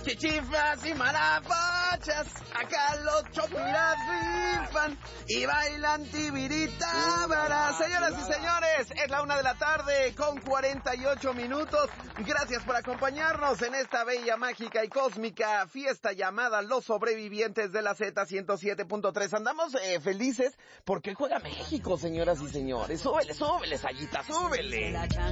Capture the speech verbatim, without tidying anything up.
chichifas y malapachas, acá los chopiras rifan y bailan tibirita para. Señoras y señores, es la una de la tarde con cuarenta y ocho minutos. Gracias por acompañarnos en esta bella, mágica y cósmica fiesta llamada Los Sobrevivientes de la Z ciento siete punto tres. Andamos eh, felices porque juega México, señoras y señores. Súbele, súbele, Sayita, súbele.